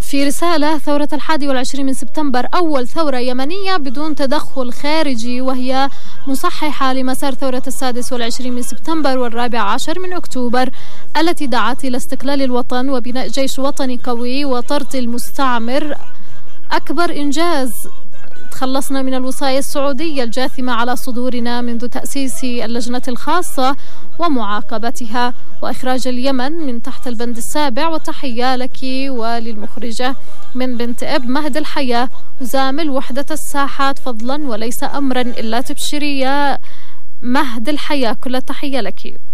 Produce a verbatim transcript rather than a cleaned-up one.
في رسالة: ثورة الحادي والعشرين من سبتمبر أول ثورة يمنية بدون تدخل خارجي، وهي مصححة لمسار ثورة السادس والعشرين من سبتمبر والرابع عشر من أكتوبر التي دعت إلى استقلال الوطن وبناء جيش وطني قوي وطرد المستعمر. أكبر إنجاز تخلصنا من الوصاية السعودية الجاثمة على صدورنا منذ تأسيس اللجنة الخاصة ومعاقبتها وإخراج اليمن من تحت البند السابع. وتحية لك وللمخرجة من بنت أب مهد الحياة وزامل وحدة الساحات فضلا وليس أمرا إلا تبشرية مهد الحياة. كل التحية لك.